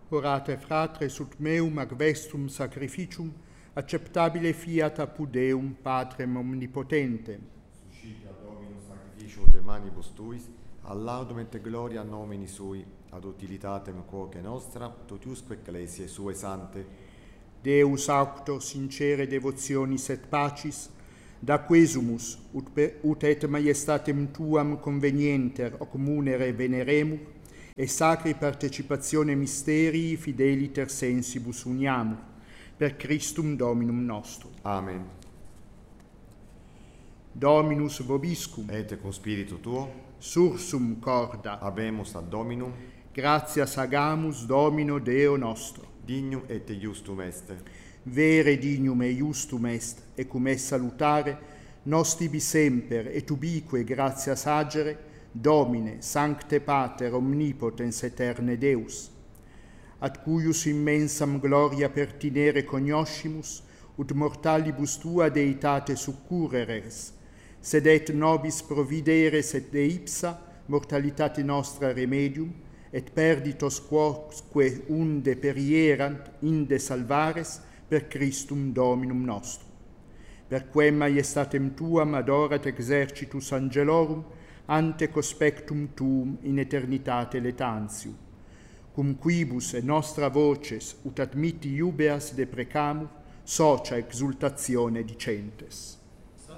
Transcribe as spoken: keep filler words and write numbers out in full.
orate fratres ut meum ac vestum sacrificium, acceptabile fiat apud Deum Patrem omnipotentem. Suscitia Dominus sacrificium de manibus tuis, ad laudum et gloria nomini sui, ad utilitatem quoque nostra, totiusque ecclesiae sue sante. Deus auctor sincere devotionis et pacis, da quesumus ut, per, ut et maiestatem tuam convenienter hoc munere veneremur, e sacri partecipazione mysterii fideliter sensibus uniamur, per Christum Dominum nostrum. Amen. Dominus vobiscum, Et cum spiritu tuo, sursum corda, habemus ad Dominum, gratias agamus Domino Deo nostro. dignum et iustum est. Vere dignum e iustum est, e cum est salutare, nos tibi semper et ubique gratias agere, Domine, Sancte Pater omnipotens aeterne Deus, ad cuius immensam gloria pertinere cognoscimus, ut mortalibus tua deitate succurreres, sed et nobis provideres et de ipsa mortalitate nostra remedium, et perditos quoque unde perierant inde salvares per Christum Dominum nostrum. Per quem maiestatem tuam adorat exercitus angelorum, ante cospectum tuum in eternitate letantium, cum quibus et nostra voces ut admitti iubeas deprecamur, socia exultatione dicentes.